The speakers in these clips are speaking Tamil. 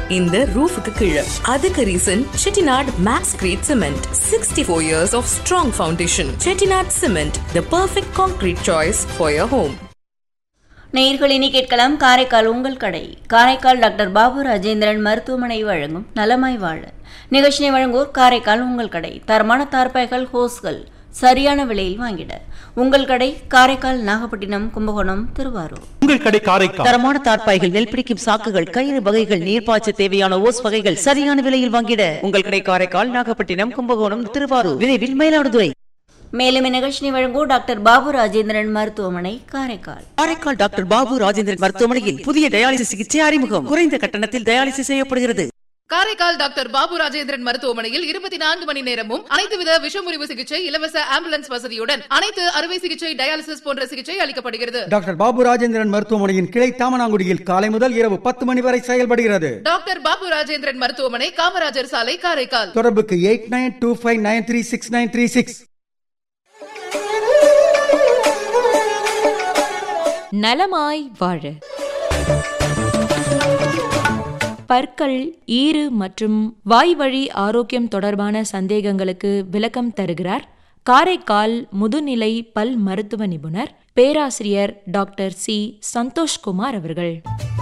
இந்த ரூஃபுக்கு கீழே. அதுக்கு reason Chettinad maths great cement. 64 years of strong foundation. Chettinad cement, the perfect concrete choice for your home. நேயர்கள் இனி கேட்கலாம் காரைக்கால் உங்கள் கடை. காரைக்கால் டாக்டர் பாபு ராஜேந்திரன் மருத்துவமனை வழங்கும் நலமாய் வாழ நிகழ்ச்சியை வழங்குவோர் காரைக்கால் உங்கள் கடை. தரமான தார்பாய்கள், ஹோஸ்கள் சரியான விலையில் வாங்கிட உங்கள் கடை. காரைக்கால், நாகப்பட்டினம், கும்பகோணம், திருவாரூர். உங்கள் கடை காரைக்கால். தரமான தார்பாய்கள், நெல் பிடிக்கும் சாக்குகள், கயிறு வகைகள், நீர்ப்பாய்ச்ச தேவையான ஓஸ் வகைகள் சரியான விலையில் வாங்கிட உங்கள் கடை காரைக்கால், நாகப்பட்டினம், கும்பகோணம், திருவாரூர். விரைவில் மயிலாடுதுறை. மேலும் இந்நிகழ்ச்சியை வழங்குவோர் டாக்டர் பாபு ராஜேந்திரன் மருத்துவமனை, காரைக்கால். காரைக்கால் டாக்டர் பாபு ராஜேந்திரன் மருத்துவமனையில் புதிய டயாலிசிஸ் சிகிச்சை அறிமுகம். குறைந்த கட்டணத்தில் டயாலிசிஸ் செய்யப்படுகிறது. காரைக்கால் டாக்டர் பாபு ராஜேந்திரன் மருத்துவமனையில் 24 மணி நேரமும் அனைத்துவித விஷமுறிவு சிகிச்சை, இலவச ஆம்புலன்ஸ் வசதியுடன் அனைத்து அறுவை சிகிச்சை, டயாலிசிஸ் போன்ற சிகிச்சை அளிக்கப்படுகிறது. டாக்டர் பாபு ராஜேந்திரன் மருத்துவமனையின் கிளை தாமனாங்குடியில் காலை முதல் இரவு 10 மணி வரை செயல்படுகிறது. டாக்டர் பாபு ராஜேந்திரன் மருத்துவமனை, காமராஜர் சாலை, காரைக்கால். தொடர்புக்கு 8925936936. நலமாய் வாழ. பற்கள், ஈறு மற்றும் வாய்வழி ஆரோக்கியம் தொடர்பான சந்தேகங்களுக்கு விளக்கம் தருகிறார் காரைக்கால் முதுநிலை பல் மருத்துவ நிபுணர் பேராசிரியர் டாக்டர் சி. சந்தோஷ்குமார் அவர்கள்.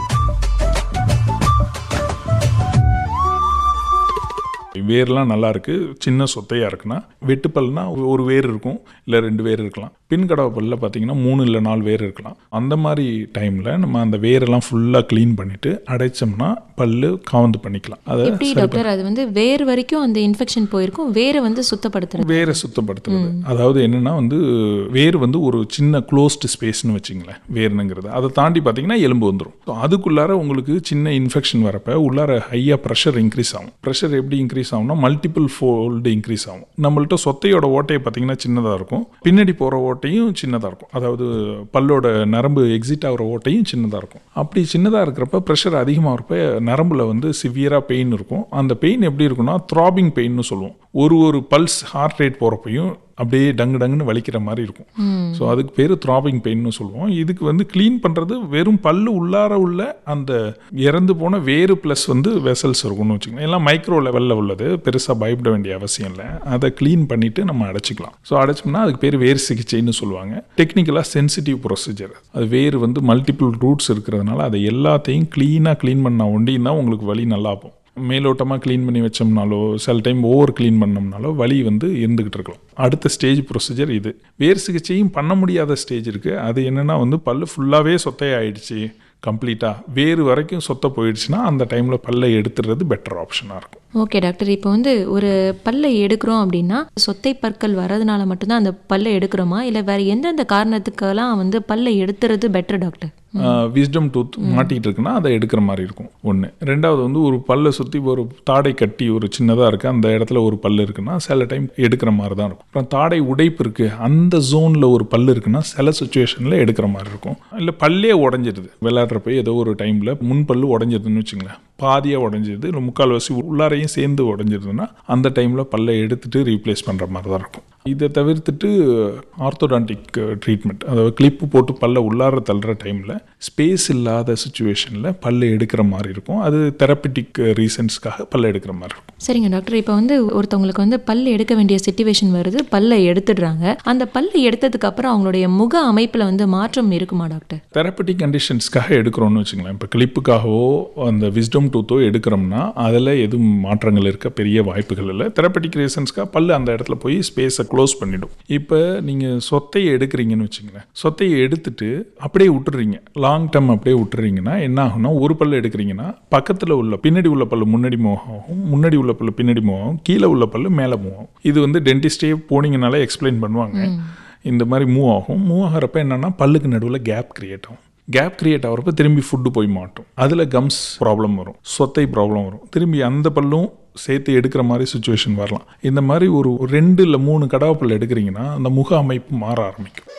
வேர்லாம் நல்லா இருக்கு, சின்ன சொத்தையா இருக்குன்னா, வெட்டுப்பல்னா ஒரு வேர் இருக்கும், இல்லை 2 வேர் இருக்கலாம். பின்கடவை பல்ல பார்த்தீங்கன்னா 3 இல்லை 4 வேர் இருக்கலாம். அந்த மாதிரி டைம்ல நம்ம அந்த வேரெல்லாம் ஃபுல்லாக க்ளீன் பண்ணிட்டு அடைச்சோம்னா பல்லு காவந்து பண்ணிக்கலாம். எப்படி டாக்டர் அது வந்து வேர் வரைக்கும் அந்த இன்ஃபெக்ஷன் போயிருக்கும், வேரை வந்து சுத்தப்படுத்துறது? வேரை சுத்தப்படுத்துறது அதாவது என்னன்னா வேர் ஒரு சின்ன க்ளோஸ்டு ஸ்பேஸ்னு வச்சுங்களேன் வேர்னுங்கிறது. அதை தாண்டி பார்த்தீங்கன்னா எலும்பு வந்துடும். அதுக்குள்ளார உங்களுக்கு சின்ன இன்ஃபெக்ஷன் வரப்ப உள்ளார ஹையாக ப்ரெஷர் இன்க்ரீஸ் ஆகும். ப்ரெஷர் எப்படி இன்க்ரீஸ் ஆகும்னா மல்டிபிள் ஃபோல்டு இன்க்ரீஸ் ஆகும். நம்மள்ட்ட சொத்தையோட ஓட்டையை பார்த்தீங்கன்னா சின்னதாக இருக்கும், பின்னாடி போகிற ஓட்டையும் சின்னதாக இருக்கும். அதாவது பல்லோட நரம்பு எக்ஸிட் ஆகிற ஓட்டையும் சின்னதாக இருக்கும். அப்படி சின்னதாக இருக்கிறப்ப ப்ரெஷர் அதிகமாக இருப்ப நரம்புல சிவியராக பெயின் இருக்கும். அந்த பெயின் எப்படி இருக்குன்னா த்ராபிங் பெயின்னு சொல்லுவோம். ஒரு பல்ஸ் ஹார்ட் ரேட் போகிறப்பையும் அப்படியே டங்கு டங்குன்னு வலிக்கிற மாதிரி இருக்கும். ஸோ அதுக்கு பேர் த்ராபிங் பெயின்னு சொல்லுவோம். இதுக்கு க்ளீன் பண்ணுறது வெறும் பல்லு உள்ளார உள்ள அந்த இறந்து போன வேறு ப்ளஸ் வெசல்ஸ் இருக்கும்னு வச்சுக்கோங்க. எல்லாம் மைக்ரோ லெவலில் உள்ளது, பெருசாக பயப்பட வேண்டிய அவசியம் இல்லை. அதை க்ளீன் பண்ணிவிட்டு நம்ம அடைச்சிக்கலாம். ஸோ அடைச்சோம்னா அதுக்கு பேர் வேறு சிகிச்சைன்னு சொல்லுவாங்க. டெக்னிக்கலாக சென்சிட்டிவ் ப்ரொசீஜர். அது வேறு மல்டிபிள் ரூட்ஸ் இருக்கிறதுனால அதை எல்லாத்தையும் க்ளீனாக க்ளீன் பண்ணால் ஒண்டின்னா உங்களுக்கு வலி நல்லா போகும். மேலோட்டமாக க்ளீன் பண்ணி வச்சோம்னாலோ சில டைம் ஓவர் க்ளீன் பண்ணோம்னாலோ வலி இருந்துகிட்டு இருக்கலாம். அடுத்த ஸ்டேஜ் ப்ரொசீஜர் இது. வேறு சிகிச்சையும் பண்ண முடியாத ஸ்டேஜ் இருக்குது. அது என்னென்னா பல்லு ஃபுல்லாகவே சொத்தையாயிடுச்சு, கம்ப்ளீட்டாக வேறு வரைக்கும் சொத்தை போயிடுச்சுன்னா அந்த டைமில் பல்லை எடுத்துடுறது பெட்டர் ஆப்ஷனாக இருக்கும். ஓகே டாக்டர், இப்போ ஒரு பல்லை எடுக்கிறோம் அப்படின்னா சொத்தை பற்கள் வர்றதுனால மட்டும்தான் அந்த பல்லை எடுக்கிறோமா, இல்லை வேறு எந்தெந்த காரணத்துக்கெல்லாம் பல்லை எடுத்துறது பெட்டர் டாக்டர்? விஸ்டம் டூத் மாட்டிகிட்டு இருக்குன்னா அதை எடுக்கிற மாதிரி இருக்கும் ஒன்று. ரெண்டாவது ஒரு பல்லை சுற்றி ஒரு தாடை கட்டி ஒரு சின்னதாக இருக்குது, அந்த இடத்துல ஒரு பல் இருக்குன்னா சில டைம் எடுக்கிற மாதிரி தான் இருக்கும். அப்புறம் தாடை உடைப்பு இருக்குது, அந்த ஜோனில் ஒரு பல் இருக்குன்னா சில சுச்சுவேஷனில் எடுக்கிற மாதிரி இருக்கும். இல்லை பல்லே உடஞ்சிடுது, விளையாடுறப்ப ஏதோ ஒரு டைமில் முன் பல்லு உடஞ்சிருதுன்னு வச்சுங்களேன், பாதியாக உடஞ்சிருது இல்லை முக்கால்வாசி உள்ளாரையும் சேர்ந்து உடஞ்சிருதுன்னா அந்த டைமில் பல்லை எடுத்துட்டு ரீப்ளேஸ் பண்ணுற மாதிரி தான் இருக்கும். இதை தவிர்த்துட்டு ஆர்த்தோடான்டிக் ட்ரீட்மெண்ட், அதாவது கிளிப்பு போட்டு பல்ல உள்ளார தள்ளுற டைமில் ஸ்பேஸ் இல்லாத சுச்சுவேஷனில் பல்லை எடுக்கிற மாதிரி இருக்கும். அது தெரப்பிட்டிக் ரீசன்ஸ்க்காக பல்ல எடுக்கிற மாதிரி இருக்கும். சரிங்க டாக்டர், இப்போ ஒருத்தவங்களுக்கு பல்ல எடுக்க வேண்டிய சிச்சுவேஷன் வருது, பல்லை எடுத்துடுறாங்க. அந்த பல்லை எடுத்ததுக்கு அப்புறம் அவங்களுடைய முக அமைப்பில் மாற்றம் இருக்குமா டாக்டர்? தெரப்பிட்டிக் கண்டிஷன்ஸ்க்காக எடுக்கிறோன்னு வச்சுங்களேன். இப்போ கிளிப்புக்காகவோ அந்த விஸ்டம் டூத்தோ எடுக்கிறோம்னா அதில் எதுவும் மாற்றங்கள் இருக்க பெரிய வாய்ப்புகள் இல்லை. தெரப்பிட்டிக் ரீசன்ஸ்க்காக பல்லு அந்த இடத்துல போய் ஸ்பேஸை க்ளோஸ் பண்ணிடும். இப்போ நீங்கள் சொத்தையை எடுக்கிறீங்கன்னு வச்சுங்களேன், சொத்தையை எடுத்துட்டு அப்படியே விட்டுறீங்க, லாங் டேர்ம் அப்படியே விட்டுறீங்கன்னா என்ன ஆகும்னா, ஒரு பல்லு எடுக்கிறீங்கன்னா பக்கத்தில் உள்ள பின்னாடி உள்ள பல்லு முன்னாடி மூவ் ஆகும், முன்னாடி உள்ள பல்லு பின்னாடி மூவ் ஆகும், கீழே உள்ள பல்லு மேலே மூவ் ஆகும். இது டென்டிஸ்டே போனீங்கனாலே எக்ஸ்பிளைன் பண்ணுவாங்க. இந்த மாதிரி மூவ் ஆகும். மூவ் ஆகிறப்ப என்னன்னா பல்லுக்கு நடுவில் கேப் கிரியேட் ஆகும். கேப் கிரியேட் ஆகிறப்ப திரும்பி ஃபுட்டு போய் மாட்டும், அதில் கம்ஸ் ப்ராப்ளம் வரும், சொத்தை ப்ராப்ளம் வரும், திரும்பி அந்த பல்லும் சேர்த்து எடுக்கிற மாதிரி சுச்சுவேஷன் வரலாம். இந்த மாதிரி ஒரு 2 இல்லை 3 கடவாப்பல் எடுக்கிறீங்கன்னா அந்த முக அமைப்பு மாற ஆரம்பிக்கும்.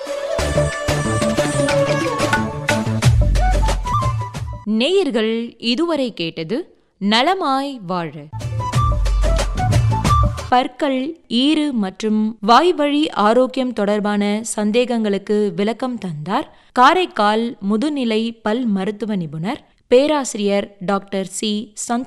நேயர்கள் இதுவரை கேட்டது நலமாய் வாழ. பற்கள், ஈறு மற்றும் வாய்வழி ஆரோக்கியம் தொடர்பான சந்தேகங்களுக்கு விளக்கம் தந்தார் காரைக்கால் முதுநிலை பல் மருத்துவ நிபுணர் பேராசிரியர் டாக்டர் சி.